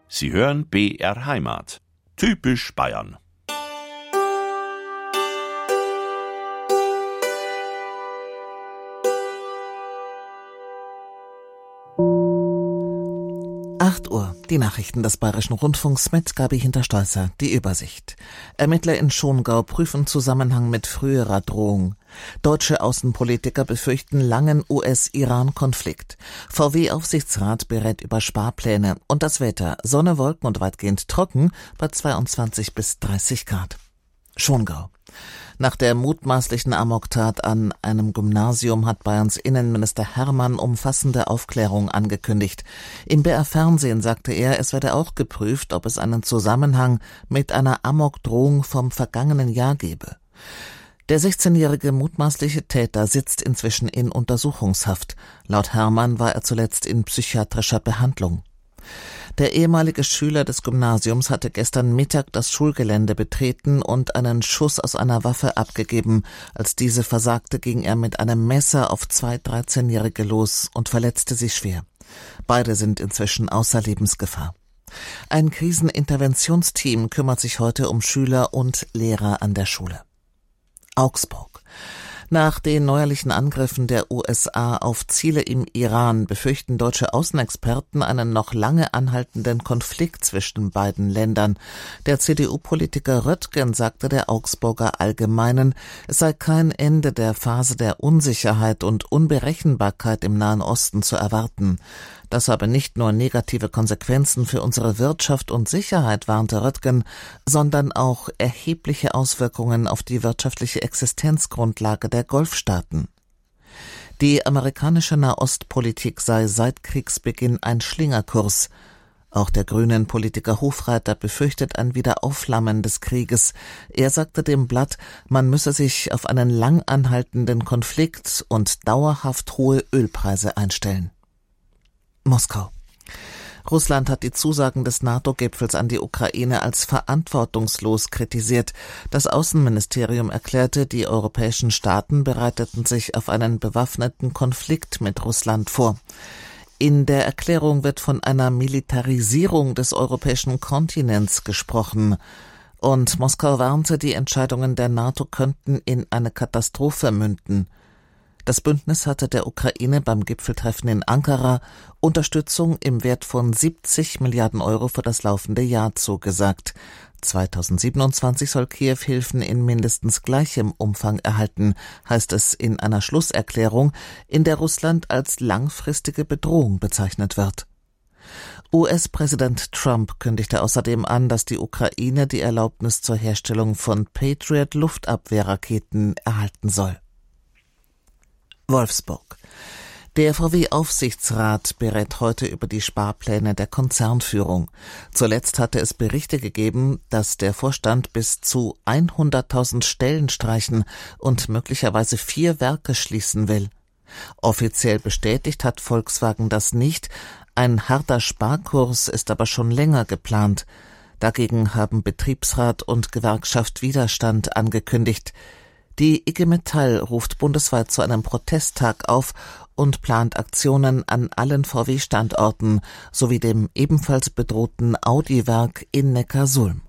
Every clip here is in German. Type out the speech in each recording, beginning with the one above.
Sie hören BR Heimat. Typisch Bayern. Uhr, die Nachrichten des Bayerischen Rundfunks mit Gabi Hinterstolzer, die Übersicht. Ermittler in Schongau prüfen Zusammenhang mit früherer Drohung. Deutsche Außenpolitiker befürchten langen US-Iran-Konflikt. VW-Aufsichtsrat berät über Sparpläne. Und das Wetter: Sonne, Wolken und weitgehend trocken bei 22 bis 30 Grad. Schongau. Nach der mutmaßlichen Amoktat an einem Gymnasium hat Bayerns Innenminister Hermann umfassende Aufklärung angekündigt. Im BR-Fernsehen sagte er, es werde auch geprüft, ob es einen Zusammenhang mit einer Amokdrohung vom vergangenen Jahr gebe. Der 16-jährige mutmaßliche Täter sitzt inzwischen in Untersuchungshaft. Laut Hermann war er zuletzt in psychiatrischer Behandlung. Der ehemalige Schüler des Gymnasiums hatte gestern Mittag das Schulgelände betreten und einen Schuss aus einer Waffe abgegeben. Als diese versagte, ging er mit einem Messer auf 2 13-Jährige los und verletzte sie schwer. Beide sind inzwischen außer Lebensgefahr. Ein Kriseninterventionsteam kümmert sich heute um Schüler und Lehrer an der Schule. Augsburg. Nach den neuerlichen Angriffen der USA auf Ziele im Iran befürchten deutsche Außenexperten einen noch lange anhaltenden Konflikt zwischen beiden Ländern. Der CDU-Politiker Röttgen sagte der Augsburger Allgemeinen, es sei kein Ende der Phase der Unsicherheit und Unberechenbarkeit im Nahen Osten zu erwarten. Das habe nicht nur negative Konsequenzen für unsere Wirtschaft und Sicherheit, warnte Röttgen, sondern auch erhebliche Auswirkungen auf die wirtschaftliche Existenzgrundlage der Golfstaaten. Die amerikanische Nahostpolitik sei seit Kriegsbeginn ein Schlingerkurs. Auch der grünen Politiker Hofreiter befürchtet ein Wiederaufflammen des Krieges. Er sagte dem Blatt, man müsse sich auf einen lang anhaltenden Konflikt und dauerhaft hohe Ölpreise einstellen. Moskau. Russland hat die Zusagen des NATO-Gipfels an die Ukraine als verantwortungslos kritisiert. Das Außenministerium erklärte, die europäischen Staaten bereiteten sich auf einen bewaffneten Konflikt mit Russland vor. In der Erklärung wird von einer Militarisierung des europäischen Kontinents gesprochen. Und Moskau warnte, die Entscheidungen der NATO könnten in eine Katastrophe münden. Das Bündnis hatte der Ukraine beim Gipfeltreffen in Ankara Unterstützung im Wert von 70 Milliarden Euro für das laufende Jahr zugesagt. 2027 soll Kiew Hilfen in mindestens gleichem Umfang erhalten, heißt es in einer Schlusserklärung, in der Russland als langfristige Bedrohung bezeichnet wird. US-Präsident Trump kündigte außerdem an, dass die Ukraine die Erlaubnis zur Herstellung von Patriot-Luftabwehrraketen erhalten soll. Wolfsburg. Der VW-Aufsichtsrat berät heute über die Sparpläne der Konzernführung. Zuletzt hatte es Berichte gegeben, dass der Vorstand bis zu 100.000 Stellen streichen und möglicherweise 4 Werke schließen will. Offiziell bestätigt hat Volkswagen das nicht. Ein harter Sparkurs ist aber schon länger geplant. Dagegen haben Betriebsrat und Gewerkschaft Widerstand angekündigt. Die IG Metall ruft bundesweit zu einem Protesttag auf und plant Aktionen an allen VW-Standorten sowie dem ebenfalls bedrohten Audi-Werk in Neckarsulm.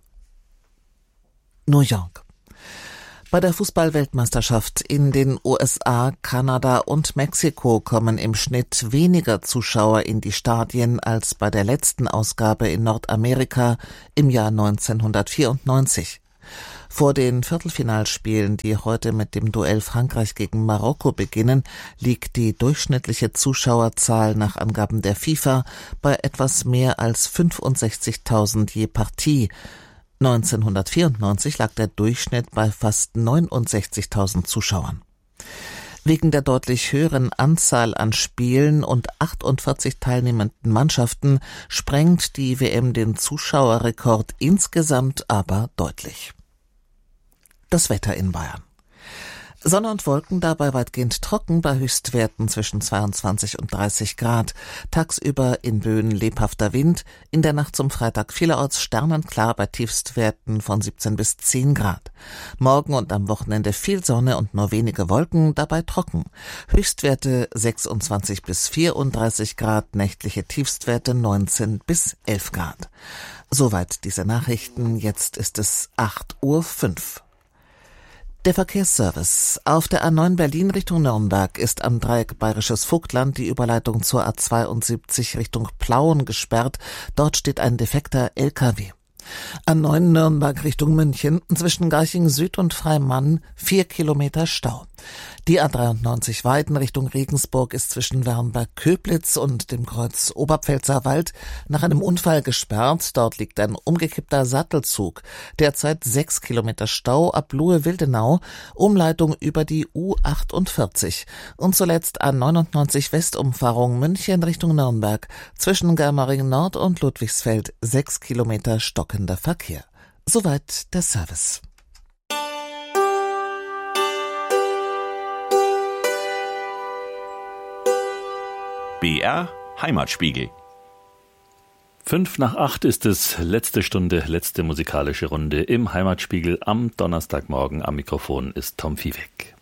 New York. Bei der Fußball-Weltmeisterschaft in den USA, Kanada und Mexiko kommen im Schnitt weniger Zuschauer in die Stadien als bei der letzten Ausgabe in Nordamerika im Jahr 1994. Vor den Viertelfinalspielen, die heute mit dem Duell Frankreich gegen Marokko beginnen, liegt die durchschnittliche Zuschauerzahl nach Angaben der FIFA bei etwas mehr als 65.000 je Partie. 1994 lag der Durchschnitt bei fast 69.000 Zuschauern. Wegen der deutlich höheren Anzahl an Spielen und 48 teilnehmenden Mannschaften sprengt die WM den Zuschauerrekord insgesamt aber deutlich. Das Wetter in Bayern. Sonne und Wolken, dabei weitgehend trocken bei Höchstwerten zwischen 22 und 30 Grad. Tagsüber in Böen lebhafter Wind, in der Nacht zum Freitag vielerorts sternenklar bei Tiefstwerten von 17 bis 10 Grad. Morgen und am Wochenende viel Sonne und nur wenige Wolken, dabei trocken. Höchstwerte 26 bis 34 Grad, nächtliche Tiefstwerte 19 bis 11 Grad. Soweit diese Nachrichten, jetzt ist es 8:05 Uhr. Der Verkehrsservice. Auf der A9 Berlin Richtung Nürnberg ist am Dreieck Bayerisches Vogtland die Überleitung zur A72 Richtung Plauen gesperrt. Dort steht ein defekter LKW. A9 Nürnberg Richtung München, zwischen Garching Süd und Freimann 4 Kilometer Stau. Die A93 Weiden Richtung Regensburg ist zwischen Wernberg-Köblitz und dem Kreuz Oberpfälzer Wald nach einem Unfall gesperrt. Dort liegt ein umgekippter Sattelzug. Derzeit 6 Kilometer Stau ab Luhe-Wildenau, Umleitung über die U48. Und zuletzt A99 Westumfahrung München Richtung Nürnberg, zwischen Germering Nord und Ludwigsfeld 6 Kilometer stockender Verkehr. Soweit der Service. BR Heimatspiegel. 7:55 ist es, letzte Stunde, letzte musikalische Runde im Heimatspiegel am Donnerstagmorgen. Am Mikrofon ist Tom Viehweg.